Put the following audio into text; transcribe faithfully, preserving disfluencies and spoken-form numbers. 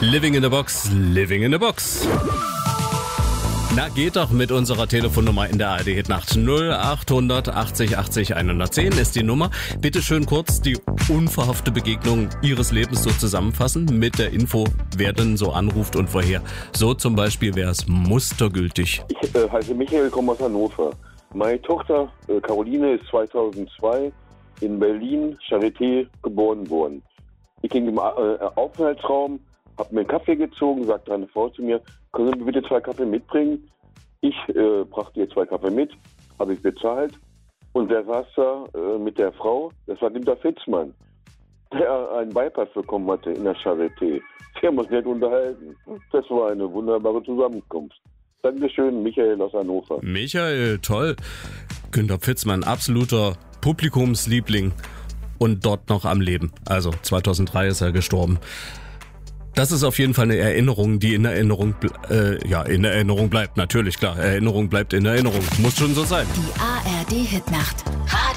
Living in the Box, Living in the Box. Na, geht doch mit unserer Telefonnummer in der A R D Hitnacht. null acht hundert achtzig achtzig hundertzehn ist die Nummer. Bitte schön kurz die unverhoffte Begegnung Ihres Lebens so zusammenfassen mit der Info, wer denn so anruft und woher. So zum Beispiel wäre es mustergültig. Ich äh, heiße Michael, komme aus Hannover. Meine Tochter äh, Caroline ist zweitausendzwei in Berlin, Charité, geboren worden. Ich ging im äh, Aufenthaltsraum, habe mir einen Kaffee gezogen, sagte eine Frau zu mir, können Sie mir bitte zwei Kaffee mitbringen? Ich äh, brachte ihr zwei Kaffee mit, habe ich bezahlt. Und wer saß da äh, mit der Frau? Das war Günter Fitzmann, der einen Bypass bekommen hatte in der Charité. Wir haben uns nett unterhalten. Das war eine wunderbare Zusammenkunft. Dankeschön, Michael aus Hannover. Michael, toll. Günter Fitzmann, absoluter Publikumsliebling und dort noch am Leben. Also zweitausenddrei ist er gestorben. Das ist auf jeden Fall eine Erinnerung, die in Erinnerung, äh, ja, in Erinnerung bleibt. Natürlich, klar. Erinnerung bleibt in Erinnerung. Muss schon so sein. Die A R D Hitnacht.